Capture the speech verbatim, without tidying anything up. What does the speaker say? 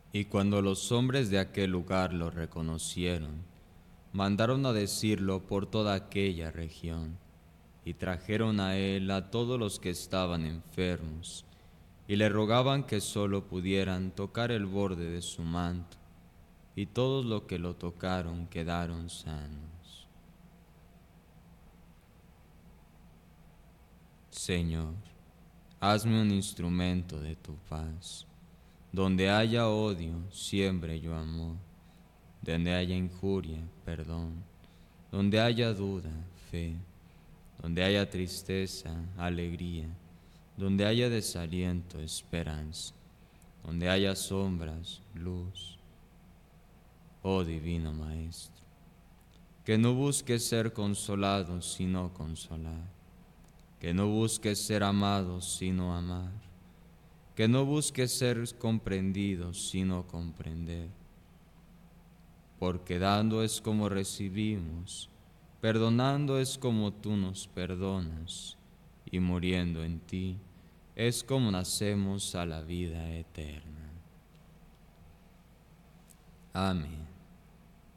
Y cuando los hombres de aquel lugar lo reconocieron, mandaron a decirlo por toda aquella región, y trajeron a él a todos los que estaban enfermos, y le rogaban que sólo pudieran tocar el borde de su manto, y todos los que lo tocaron quedaron sanos. Señor, hazme un instrumento de tu paz. Donde haya odio, siembre yo amor. Donde haya injuria, perdón. Donde haya duda, fe. Donde haya tristeza, alegría. Donde haya desaliento, esperanza. Donde haya sombras, luz. Oh Divino Maestro, que no busques ser consolado, sino consolar. Que no busques ser amado, sino amar. Que no busques ser comprendido, sino comprender. Porque dando es como recibimos, perdonando es como tú nos perdonas, y muriendo en ti es como nacemos a la vida eterna. Amén.